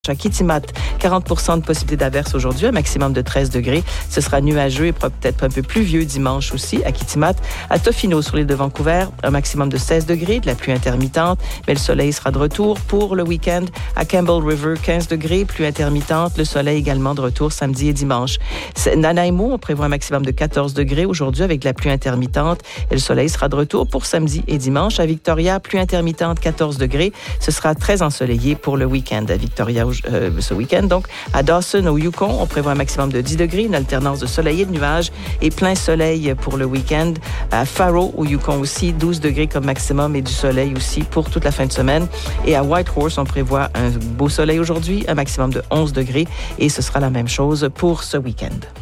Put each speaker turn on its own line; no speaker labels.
À Kitimat, 40% de possibilité d'averse aujourd'hui, un maximum de 13 degrés. Ce sera nuageux et peut-être un peu pluvieux dimanche aussi à Kitimat. À Tofino, sur l'île de Vancouver, un maximum de 16 degrés, de la pluie intermittente, mais le soleil sera de retour pour le week-end. À Campbell River, 15 degrés, pluie intermittente, le soleil également de retour samedi et dimanche. Nanaimo, on prévoit un maximum de 14 degrés aujourd'hui avec de la pluie intermittente et le soleil sera de retour pour samedi et dimanche. À Victoria, pluie intermittente, 14 degrés. Ce sera très ensoleillé pour le week-end à Victoria ce week-end. Donc, à Dawson, au Yukon, on prévoit un maximum de 10 degrés, une alternance de soleil et de nuages et plein soleil pour le week-end. À Faro, au Yukon aussi, 12 degrés comme maximum et du soleil aussi pour toute la fin de semaine. Et à Whitehorse, on prévoit un beau soleil aujourd'hui, un maximum de 11 degrés et ce sera la même chose pour ce week-end.